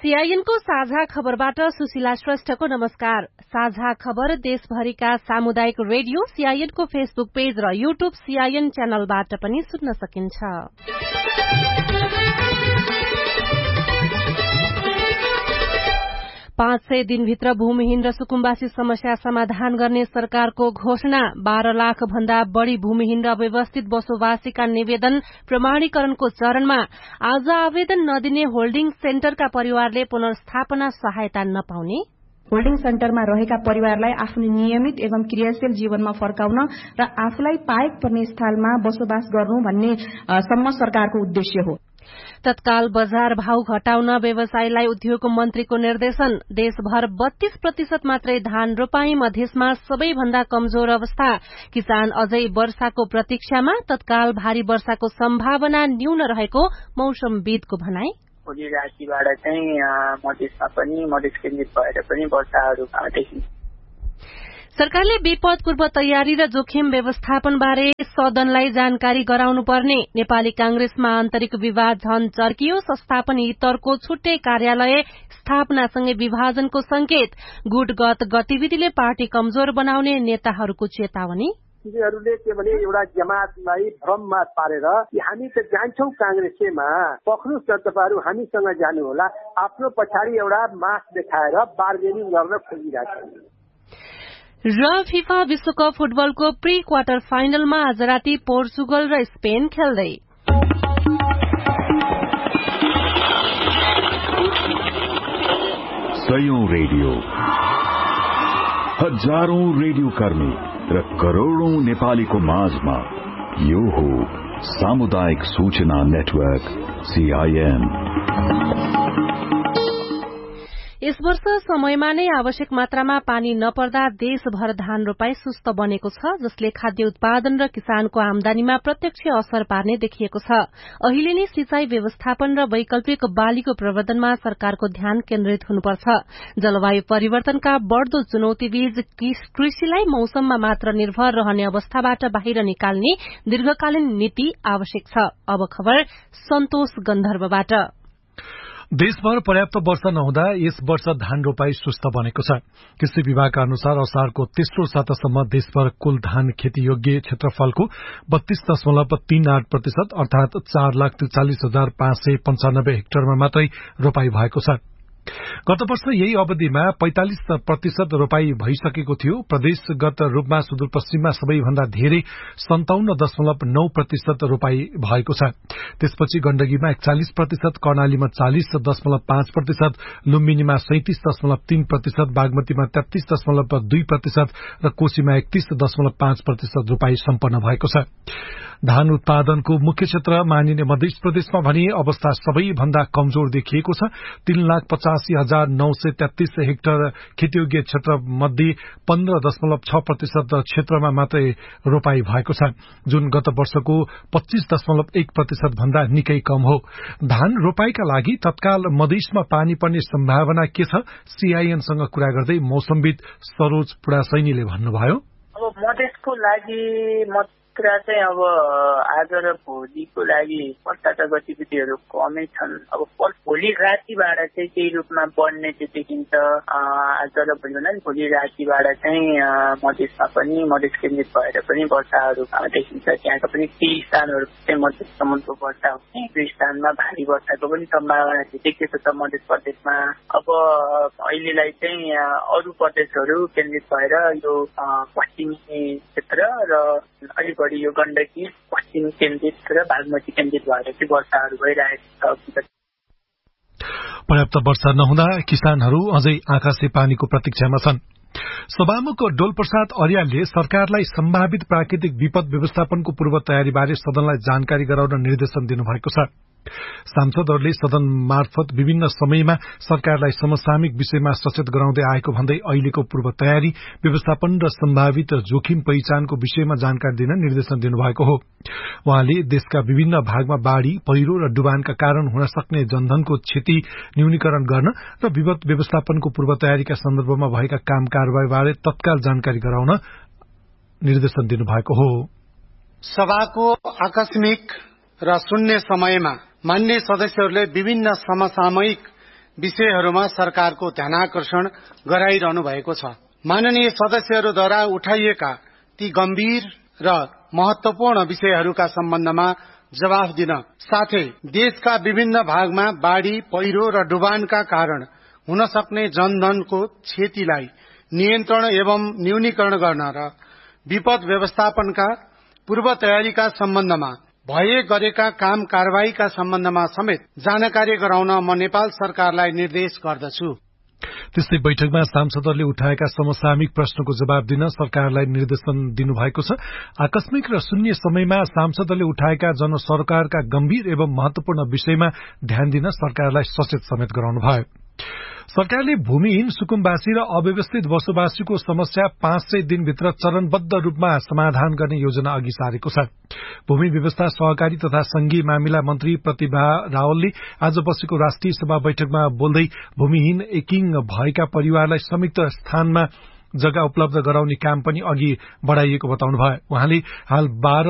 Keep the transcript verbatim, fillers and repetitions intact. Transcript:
सीआईएनको साझा खबरबाट सुशीला श्रेष्ठको नमस्कार। साझा खबर देशभरिका सामुदायिक रेडियो सीआईएनको फेसबुक पेज र यूट्यूब सीआईएन च्यानलबाट पनि सुन्न सकिन्छ। पाँच सय दिनभित्र भूमिहीन र सुकुम्बासी समस्या समाधान गर्ने सरकारको घोषणा। बाह्र लाख भन्दा बढ़ी भूमिहीन र अव्यवस्थित बसोबासीका निवेदन प्रमाणीकरणको चरणमा। आज आवेदन नदिने होल्डिङ सेन्टरका परिवारले पुनर्स्थापना सहायता नपाउने। होल्डिङ सेन्टरमा रहेका परिवारलाई आफ्नो नियमित एवं क्रियाशील जीवनमा फर्काउन र आफूलाई पाएक पर्ने स्थलमा बसोबास गर्नु भन्ने सम्म सरकारको उद्देश्य हो। तत्काल बजार भाव घटाउन व्यवसायीलाई उद्योग मन्त्रीको निर्देशन। देशभर बत्तीस प्रतिशत मात्रै धान रोपाई, मधेसमा सबैभन्दा कमजोर अवस्था। किसान अझै वर्षाको प्रतीक्षामा। तत्काल भारी वर्षाको सम्भावना न्यून रहेको मौसमविदको भनाई। भोलि रातिबाट चाहिँ मधेसमा पनि मधेस केन्द्रित भएर पनि वर्षाहरू देखिन्छ। सरकारले विपद पूर्व तयारी र जोखिम व्यवस्थापन बारे सदनलाई जानकारी गराउनुपर्ने। नेपाली कांग्रेसमा आन्तरिक विवाद झन चर्कियो। संस्थापन हितरको छुट्टै कार्यालय स्थापनासँगै विभाजनको संकेत। गुटगत गतिविधिले पार्टी कमजोर बनाउने नेताहरूको चेतावनी। तिनीहरूले के भने एउटा जमातलाई भ्रममा पारेर कि हामी त जान्छौं कांग्रेसमा, पक्रुस् न तपाईहरु हामीसँग जानु होला, आफ्नो पछाडि एउटा मास देखाएर बार्गेनिङ गर्न खोजिरहेका छन्। र फिफा विश्वकप फुटबलको प्री क्वार्टर फाइनलमा आज राति पोर्चुगल र स्पेन खेल्दै। सयौं रेडियो, हजारौं रेडियो कर्मी र करोड़ौं नेपालीको माझमा यो हो सामुदायिक सूचना नेटवर्क सीआईएन। यस वर्ष समयमा नै आवश्यक मात्रामा पानी नपर्दा देशभर धान रोपाई सुस्त बनेको छ, जसले खाद्य उत्पादन र किसानको आमदानीमा प्रत्यक्ष असर पार्ने देखिएको छ। अहिले नै सिंचाई व्यवस्थापन र वैकल्पिक बालीको प्रवर्धनमा सरकारको ध्यान केन्द्रित हुनुपर्छ। जलवायु परिवर्तनका बढ़दो चुनौतीबीच कृषिलाई मौसममा मात्र निर्भर रहने अवस्थाबाट बाहिर निकाल्ने दीर्घकालीन नीति आवश्यक छ। अब खबर सन्तोष गन्धर्वबाट। देशभर पर्याप्त वर्षा नहुँदा यस वर्ष धान रोपाई सुस्त बनेको छ। कृषि विभागका अनुसार असारको तेस्रो सातासम्म देशभर कुल धान खेती योग्य क्षेत्रफलको बत्तीस दशमलव तीन आठ प्रतिशत अर्थात चार लाख त्रिचालिस हजार पाँच सय पञ्चानब्बे हेक्टरमा मात्रै रोपाई भएको छ। गत वर्ष यही अवधिमा पैंतालिस प्रतिशत रोपाई भइसकेको थियो। प्रदेशगत रूपमा सुदूरपश्चिममा सबैभन्दा धेरै सन्ताउन्न दशमलव नौ प्रतिशत रोपाई भएको छ। त्यसपछि गण्डकीमा एकचालिस प्रतिशत, कर्णालीमा चालिस दशमलव पाँच प्रतिशत, लुम्बिनीमा सैंतिस दशमलव तीन प्रतिशत, बागमतीमा तेत्तीस दशमलव दुई प्रतिशत र कोशीमा एकतीस दशमलव पाँच प्रतिशत रोपाई सम्पन्न भएको छ। धान उत्पादनको मुख्य क्षेत्र मानिने मध्य प्रदेशमा भने अवस्था सबैभन्दा कमजोर देखिएको छ। तीन लाख पचासी हजार नौ सय तेत्तीस हेक्टर खेतीयोग्य क्षेत्र मध्ये पन्ध्र दशमलव छ प्रतिशत क्षेत्रमा मात्रै रोपाई भएको छ, जुन गत वर्षको पच्चीस दशमलव एक प्रतिशत भन्दा निकै कम हो। धान रोपाईका लागि तत्काल मधेसमा पानी पर्ने सम्भावना के छ? सीआईएनसँग कुरा गर्दै मौसमविद सरोज पुडासैनीले भन्नुभयो। अब मधेसको लागि कुरा चाहिँ अब आज र भोलिको लागि वर्षाका गतिविधिहरू कमै छन्। अब भोलि रातिबाट चाहिँ केही रूपमा बढ्ने चाहिँ देखिन्छ। आज र भोलि भन्दा पनि भोलि रातिबाट चाहिँ मधेसमा पनि मधेस केन्द्रित भएर पनि वर्षाहरू देखिन्छ। त्यहाँका पनि केही स्थानहरू चाहिँ मधेससम्मको वर्षा हुने, केही स्थानमा भारी वर्षाको पनि सम्भावना देखिएको छ मध्य प्रदेशमा। अब अहिलेलाई चाहिँ अरू प्रदेशहरू केन्द्रित भएर यो पश्चिमी क्षेत्र र अलिक बढी यो गण्डकी पश्चिम केन्द्रित र बागमती केन्द्रित भएर चाहिँ वर्षाहरू भइरहेको छ। पर्याप्त वर्षा नहुँदा किसानहरू अझै आकाशे पानीको प्रतीक्षामा छन्। सभामुख डोलप्रसाद अर्यालले सरकारलाई सम्भावित प्राकृतिक विपद व्यवस्थापनको पूर्व तयारीबारे सदनलाई जानकारी गराउन निर्देशन दिनुभएको छ। सांसदहरूले सदन मार्फत विभिन्न समयमा सरकारलाई समसामयिक विषयमा सचेत गराउँदै आएको भन्दै अहिलेको पूर्व तयारी, व्यवस्थापन र सम्भावित जोखिम पहिचानको विषयमा जानकारी दिन निर्देशन दिनुभएको हो। उहाँले देशका विभिन्न भागमा बाढ़ी, पहिरो र डुबानका कारण हुन सक्ने जनधनको क्षति न्यूनीकरण गर्न र विपद व्यवस्थापनको पूर्व तयारीका सन्दर्भमा भएका काम कारबाहीबारे तत्काल जानकारी गराउन निर्देशन दिनुभएको हो। सभाको आकस्मिक र शून्य समयमा मान्य सदस्यहरूले विभिन्न समसामयिक विषयहरूमा सरकारको ध्यानाकर्षण गराइरहनु भएको छ। माननीय सदस्यहरूद्वारा उठाइएका ती गम्भीर र महत्वपूर्ण विषयहरूका सम्बन्धमा जवाफ दिन साथै देशका विभिन्न भागमा बाढ़ी, पहिरो र डुबानका कारण हुन सक्ने जनधनको क्षतिलाई नियन्त्रण एवं न्यूनीकरण गर्न र विपद व्यवस्थापनका पूर्व तयारीका सम्बन्धमा भए गरेका काम कारबाहीका सम्बन्धमा समेत जानकारी गराउन म नेपाल सरकारलाई निर्देश गर्दछु। त्यस्तै बैठकमा सांसदहरूले उठाएका समसामयिक प्रश्नको जवाब दिन सरकारलाई निर्देशन दिनुभएको छ। आकस्मिक र शून्य समयमा सांसदहरूले उठाएका जनसरोकारका गम्भीर एवं महत्वपूर्ण विषयमा ध्यान दिन सरकारलाई सचेत समेत गराउनु भयो। सरकारले भूमिहीन सुकुम्बासी र अव्यवस्थित बसोबासीको समस्या पाँच सय दिनभित्र चरणबद्ध रूपमा समाधान गर्ने योजना अघि सारेको छ। भूमि व्यवस्था, सहकारी तथा संघीय मामिला मन्त्री प्रतिभा रावलले आज बसेको राष्ट्रिय सभा बैठकमा बोल्दै भूमिहीन एकिङ भएका परिवारलाई संयुक्त स्थानमा जग्गा उपलब्ध गराउने काम पनि अघि बढ़ाइएको बताउनुभयो। उहाँले हाल बाह्र